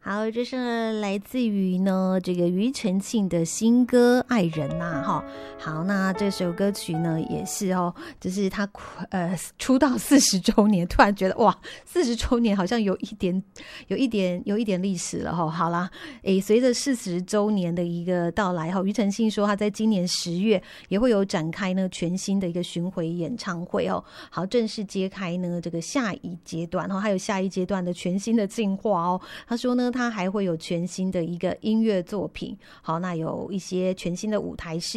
好，这是来自于呢这个庾澄庆的新歌《爱人》呐，哈。好，那这首歌曲呢也是哦，就是他出道40周年，突然觉得哇，40周年好像有一点历史了哈。好啦，随着40周年的一个到来哈，庾澄庆说他在今年10月也会有展开呢全新的一个巡回演唱会哦。好，正式揭开呢这个下一阶段哈，还有下一阶段的全新的进化哦。他说呢，他还会有全新的一个音乐作品，好，那有一些全新的舞台式